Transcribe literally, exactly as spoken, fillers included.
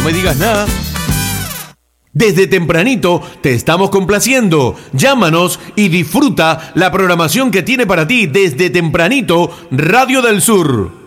me digas nada. Desde tempranito te estamos complaciendo. Llámanos y disfruta la programación que tiene para ti desde tempranito Radio del Sur.